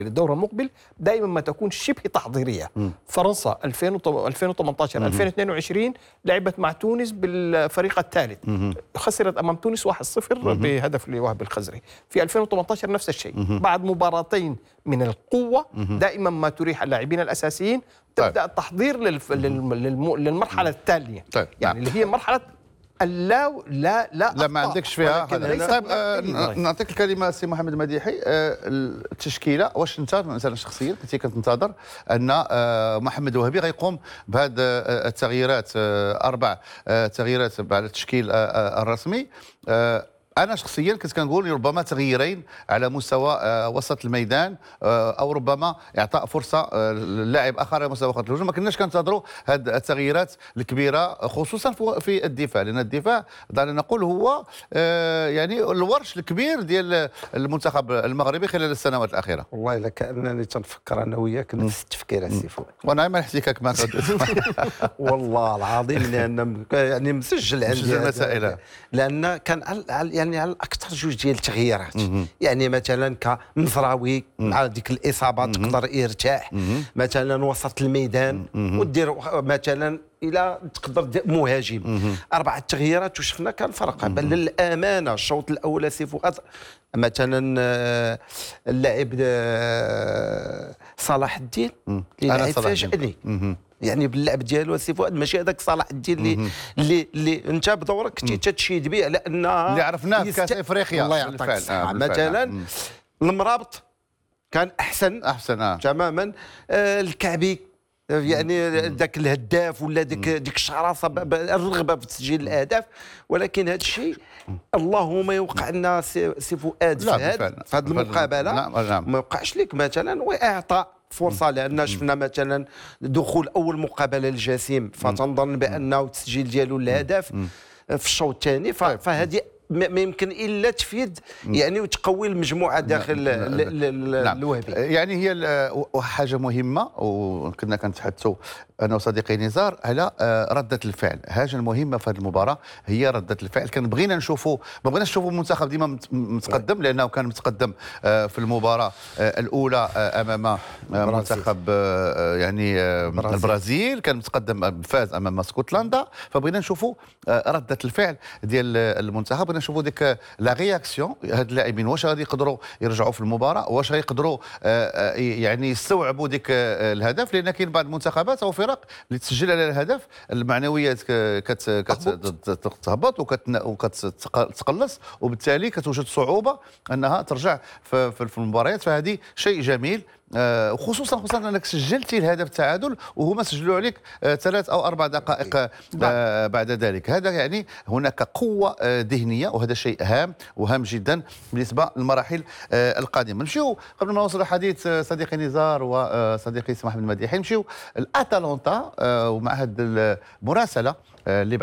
الدورة المقبل دائما ما تكون شبه تحضيرية. فرنسا 2018 2022 لعبت مع تونس بالفريق الثالث، خسرت امام تونس 1-0 بهدف لوهب الخزري. في 2018 نفس الشيء، بعد مباراتين من القوة دائما ما تريح اللاعبين الاساسيين تبدا التحضير للمرحلة التالية. يعني اللي هي مرحلة لا ما عندكش فيها. طيب نعطيك الكلمه سي محمد المديحي. التشكيله واش انت مثلا شخصيا كنتنتظر ان محمد وهبي غيقوم بهذه التغييرات 4 تغييرات بعد التشكيل الرسمي؟ أنا شخصيا كنت كنقول ربما تغييرين على مستوى وسط الميدان، أو ربما إعطاء فرصة للاعب آخر على مستوى خط الهجوم. ما كناش كنتظروا هذه التغييرات الكبيرة خصوصا في الدفاع، لأن الدفاع دعنا نقول هو يعني الورش الكبير ديال المنتخب المغربي خلال السنوات الأخيرة. والله إلا كأنني تنفكر أنا وياك نفس التفكير السي فؤاد، وأنا ما احتكاك معك والله العظيم، لأن يعني مسجل عندي المسائل، لأن كان يعني على اكثر جوج ديال التغييرات. يعني مثلا كمزراوي مع ديك الاصابه تقدر يرتاح، مثلا وسط الميدان ودير مثلا الى تقدر مهاجم. 4 تغييرات وشفنا كان فرق. بل للامانه الشوط الاول سي فؤاد مثلا اللاعب صلاح الدين اللي لعب فاجئني يعني باللعب ديالو سي فؤاد، ماشي هذاك صلاح الدين اللي انت بدورك كنتي تتشيد به، لان اللي عرفناه في كاس افريقيا. الله يعطيك الصحه. مثلا المرابط كان احسن تماما. الكعبي يعني ذاك الهداف ولا ديك الشراسه الرغبه في تسجيل الاهداف، ولكن هذا الشيء اللهم يوقع لنا سي فؤاد في هذه المقابله ما يوقعش لك مثلا، واعطاء فرصه. لان شفنا مثلا دخول اول مقابله للجسيم، فتنظن بانه التسجيل ديالو الهدف في الشوط الثاني، فهذه ما يمكن الا تفيد يعني وتقوي المجموعه داخل الوهبي. يعني هي حاجه مهمه، وكنا كنتحدثوا انا وصديقي نزار على رده الفعل. حاجه المهمه في هذه المباراه هي رده الفعل. ما بغيناش نشوفوا المنتخب ديما متقدم، لانه كان متقدم في المباراه الاولى امام منتخب يعني البرازيل، كان متقدم فاز امام اسكتلندا. فبغينا نشوفوا رده الفعل ديال المنتخب، بغينا نشوفوا ديك لا رياكسيون. هاد اللاعبين واش غادي يقدروا يرجعوا في المباراه، واش غيقدروا يعني يستوعبوا ديك الهدف، لان كاين بعض المنتخبات او فرق اللي تسجل على الهدف المعنويات كتهبط وكتقلص، وبالتالي كتوجد صعوبه انها ترجع في المباريات. فهذه شيء جميل، وخصوصا انك سجلتي الهدف التعادل وهما سجلوا عليك 3 أو 4 دقائق بعد ذلك. هذا يعني هناك قوه ذهنيه، وهذا شيء هام وهام جدا بالنسبه للمراحل القادمه. نمشيو قبل ما نوصل الحديث صديقي نزار وصديقي سي محمد المديحي، نمشيو لاتلانتا ومع هذه المراسله اللي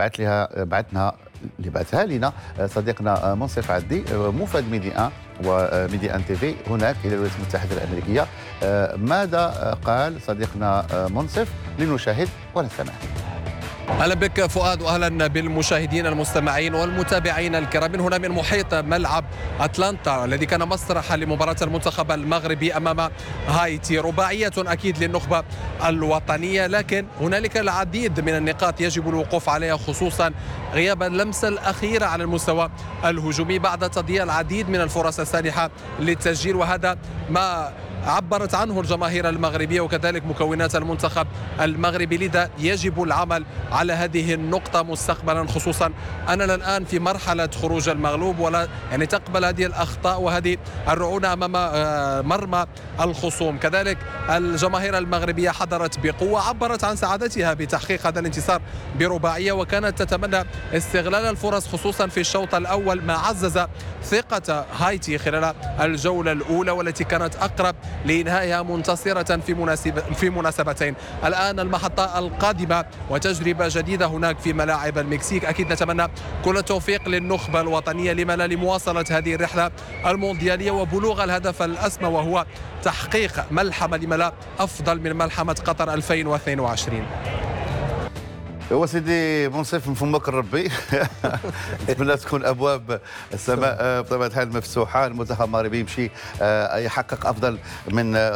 بعثها لنا صديقنا منصف عدي مفاد ميدي 1 وميدي 1 تي في هناك الى الولايات المتحده الامريكيه. ماذا قال صديقنا منصف؟ لنشاهد ونستمع. اهلا بك فؤاد، واهلا بالمشاهدين المستمعين والمتابعين الكرام من هنا من محيط ملعب اتلانتا الذي كان مسرحا لمباراه المنتخب المغربي امام هايتي. رباعيه اكيد للنخبه الوطنيه، لكن هنالك العديد من النقاط يجب الوقوف عليها، خصوصا غياب اللمسه الاخيره على المستوى الهجومي بعد تضييع العديد من الفرص السانحه للتسجيل، وهذا ما عبرت عنه الجماهير المغربية وكذلك مكونات المنتخب المغربي. لذا يجب العمل على هذه النقطة مستقبلا، خصوصا أننا الآن في مرحلة خروج المغلوب، ولا يعني تقبل هذه الأخطاء وهذه الرعونة أمام مرمى الخصوم. كذلك الجماهير المغربية حضرت بقوة، عبرت عن سعادتها بتحقيق هذا الانتصار برباعية، وكانت تتمنى استغلال الفرص خصوصا في الشوط الأول، ما عزز ثقة هايتي خلال الجولة الأولى والتي كانت أقرب لإنهائها منتصرة في مناسبتين. الآن المحطة القادمة وتجربة جديدة هناك في ملاعب المكسيك. أكيد نتمنى كل التوفيق للنخبة الوطنية لمواصلة هذه الرحلة المونديالية وبلوغ الهدف الأسمى، وهو تحقيق ملحمة لملا أفضل من ملحمة قطر 2022. هو سيدي منصف من فمك الربي. نتمنى تكون ابواب السماء بطبيعه الحال مفتوحه، المنتخب المغربي يمشي يحقق افضل من